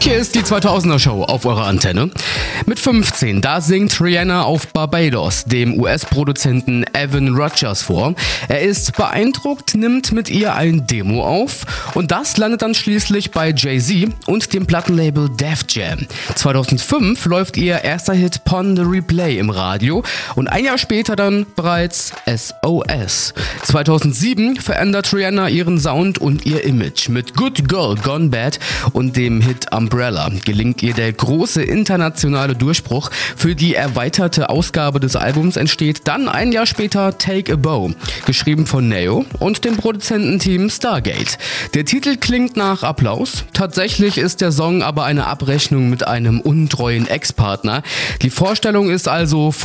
Hier ist die 2000er Show auf eurer Antenne. Mit 15, da singt Rihanna auf Barbados dem US-Produzenten Evan Rogers vor. Er ist beeindruckt, nimmt mit ihr ein Demo auf und das landet dann schließlich bei Jay-Z und dem Plattenlabel Def Jam. 2005 läuft ihr erster Hit Pon the Replay im Radio und ein Jahr später dann bereits SOS. 2007 verändert Rihanna ihren Sound und ihr Image. Mit Good Girl Gone Bad und dem Hit Umbrella gelingt ihr der große internationale Durchbruch. Für die erweiterte Ausgabe des Albums entsteht dann ein Jahr später Take a Bow, geschrieben von Neo und dem Produzententeam Stargate. Der Titel klingt nach Applaus. Tatsächlich ist der Song aber eine Abrechnung mit einem untreuen Ex-Partner. Die Vorstellung ist also